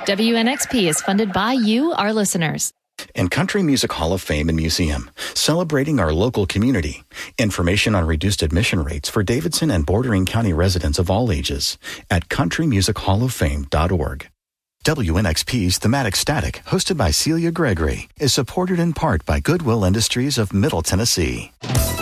WNXP is funded by you, our listeners. And Country Music Hall of Fame and Museum, celebrating our local community. Information on reduced admission rates for Davidson and bordering county residents of all ages at countrymusichалloфame.org. WNXP's Thematic Static, hosted by Celia Gregory, is supported in part by Goodwill Industries of Middle Tennessee.